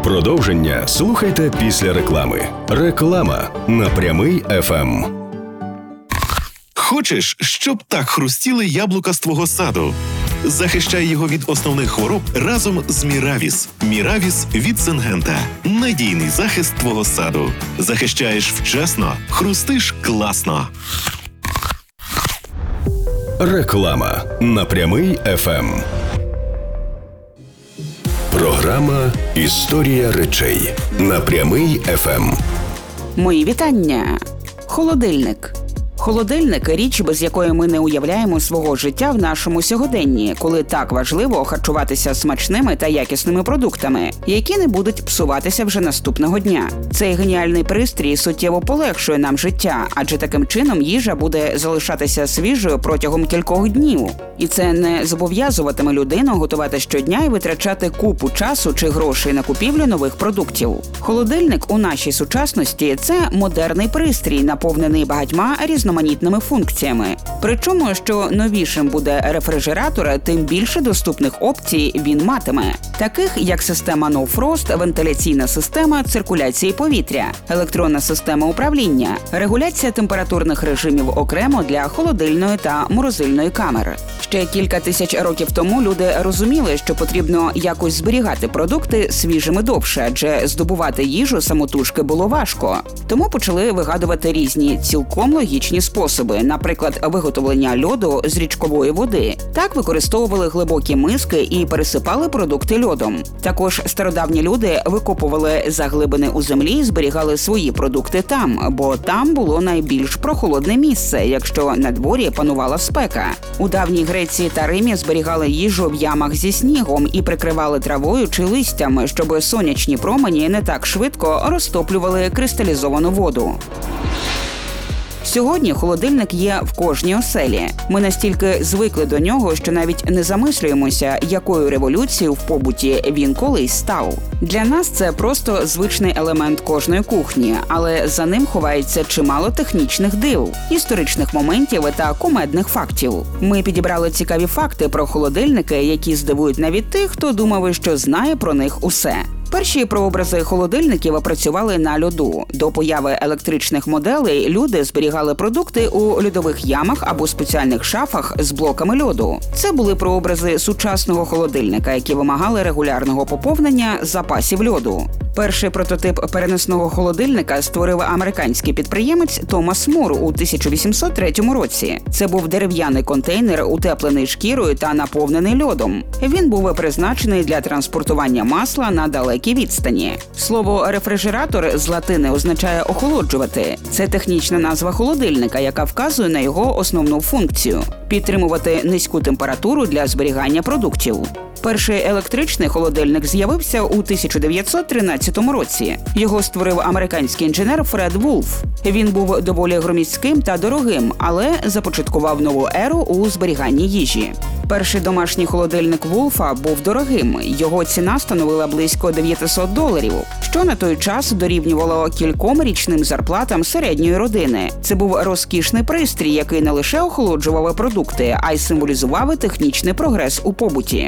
Продовження слухайте після реклами. Реклама на Прямий ФМ. Хочеш, щоб так хрустіли яблука з твого саду? Захищай його від основних хвороб разом з Міравіс. Міравіс від Сингента. Надійний захист твого саду. Захищаєш вчасно, хрустиш класно. Реклама на Прямий ФМ. Програма «Історія речей» на Прямий ФМ. Мої вітання. Холодильник. Холодильник – річ, без якої ми не уявляємо свого життя в нашому сьогоденні, коли так важливо харчуватися смачними та якісними продуктами, які не будуть псуватися вже наступного дня. Цей геніальний пристрій суттєво полегшує нам життя, адже таким чином їжа буде залишатися свіжою протягом кількох днів. І це не зобов'язуватиме людину готувати щодня і витрачати купу часу чи грошей на купівлю нових продуктів. Холодильник у нашій сучасності – це модерний пристрій, наповнений багатьма різноманітними функціями. Причому, що новішим буде рефрижератор, тим більше доступних опцій він матиме. Таких, як система No Frost, вентиляційна система циркуляції повітря, електронна система управління, регуляція температурних режимів окремо для холодильної та морозильної камер. Ще кілька тисяч років тому люди розуміли, що потрібно якось зберігати продукти свіжими довше, адже здобувати їжу самотужки було важко. Тому почали вигадувати різні цілком логічні способи, наприклад, виготовлення льоду з річкової води. Так використовували глибокі миски і пересипали продукти льодом. Також стародавні люди викопували заглибини у землі і зберігали свої продукти там, бо там було найбільш прохолодне місце, якщо на дворі панувала спека. У давній Греції та Римі зберігали їжу в ямах зі снігом і прикривали травою чи листям, щоб сонячні промені не так швидко розтоплювали кристалізовану воду. Сьогодні холодильник є в кожній оселі. Ми настільки звикли до нього, що навіть не замислюємося, якою революцією в побуті він колись став. Для нас це просто звичний елемент кожної кухні, але за ним ховається чимало технічних див, історичних моментів та кумедних фактів. Ми підібрали цікаві факти про холодильники, які здивують навіть тих, хто думав, що знає про них усе. Перші прообрази холодильників працювали на льоду. До появи електричних моделей люди зберігали продукти у льодових ямах або спеціальних шафах з блоками льоду. Це були прообрази сучасного холодильника, які вимагали регулярного поповнення запасів льоду. Перший прототип переносного холодильника створив американський підприємець Томас Мур у 1803 році. Це був дерев'яний контейнер, утеплений шкірою та наповнений льодом. Він був призначений для транспортування масла на далекій відстані. Слово «рефрижератор» з латини означає «охолоджувати». Це технічна назва холодильника, яка вказує на його основну функцію – підтримувати низьку температуру для зберігання продуктів. Перший електричний холодильник з'явився у 1913 році. Його створив американський інженер Фред Вулф. Він був доволі громіздким та дорогим, але започаткував нову еру у зберіганні їжі. Перший домашній холодильник Вулфа був дорогим. Його ціна становила близько $900, що на той час дорівнювало кільком річним зарплатам середньої родини. Це був розкішний пристрій, який не лише охолоджував продукти, а й символізував технічний прогрес у побуті.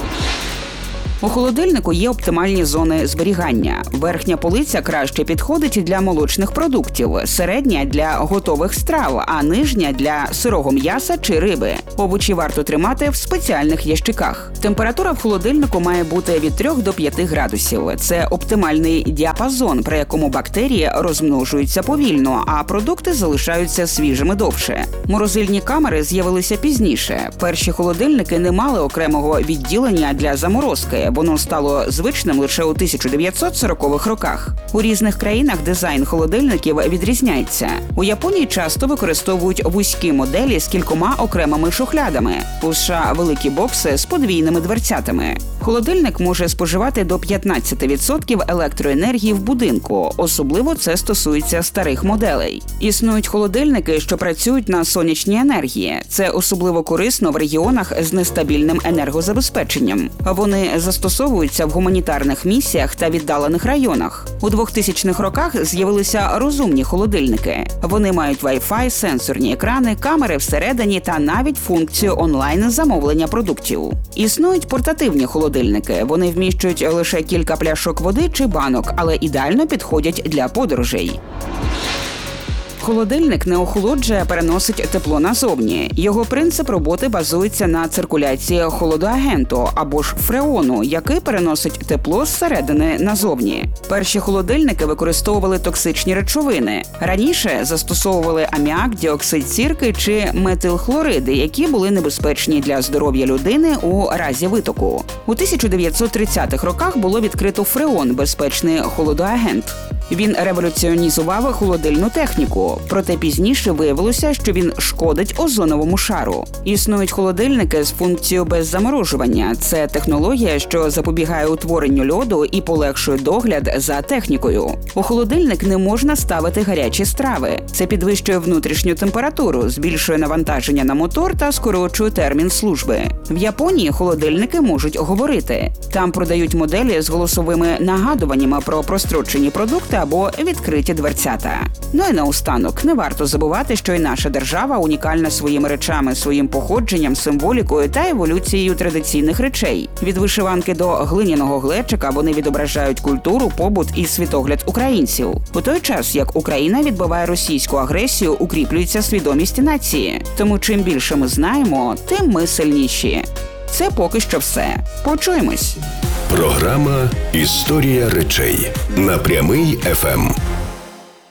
У холодильнику є оптимальні зони зберігання. Верхня полиця краще підходить для молочних продуктів, середня – для готових страв, а нижня – для сирого м'яса чи риби. Овочі варто тримати в спеціальних ящиках. Температура в холодильнику має бути від 3 до 5 градусів. Це оптимальний діапазон, при якому бактерії розмножуються повільно, а продукти залишаються свіжими довше. Морозильні камери з'явилися пізніше. Перші холодильники не мали окремого відділення для заморозки. Воно стало звичним лише у 1940-х роках. У різних країнах дизайн холодильників відрізняється. У Японії часто використовують вузькі моделі з кількома окремими шухлядами. У США – великі бокси з подвійними дверцятами. Холодильник може споживати до 15% електроенергії в будинку. Особливо це стосується старих моделей. Існують холодильники, що працюють на сонячній енергії. Це особливо корисно в регіонах з нестабільним енергозабезпеченням. Вони застосовуються в гуманітарних місіях та віддалених районах. У 2000-х роках з'явилися розумні холодильники. Вони мають Wi-Fi, сенсорні екрани, камери всередині та навіть функцію онлайн-замовлення продуктів. Існують портативні холодильники. Вони вміщують лише кілька пляшок води чи банок, але ідеально підходять для подорожей. Холодильник не охолоджує, а переносить тепло назовні. Його принцип роботи базується на циркуляції холодоагенту або ж фреону, який переносить тепло зсередини назовні. Перші холодильники використовували токсичні речовини. Раніше застосовували аміак, діоксид сірки чи метилхлориди, які були небезпечні для здоров'я людини у разі витоку. У 1930-х роках було відкрито фреон – безпечний холодоагент. Він революціонізував холодильну техніку, проте пізніше виявилося, що він шкодить озоновому шару. Існують холодильники з функцією беззаморожування. Це технологія, що запобігає утворенню льоду і полегшує догляд за технікою. У холодильник не можна ставити гарячі страви. Це підвищує внутрішню температуру, збільшує навантаження на мотор та скорочує термін служби. В Японії холодильники можуть говорити. Там продають моделі з голосовими нагадуваннями про прострочені продукти або відкриті дверцята. Ну і наостанок, не варто забувати, що і наша держава унікальна своїми речами, своїм походженням, символікою та еволюцією традиційних речей. Від вишиванки до глиняного глечика вони відображають культуру, побут і світогляд українців. У той час, як Україна відбиває російську агресію, укріплюється свідомість нації. Тому чим більше ми знаємо, тим ми сильніші. Це поки що все. Почуємось. Програма «Історія речей» на Прямий ФМ.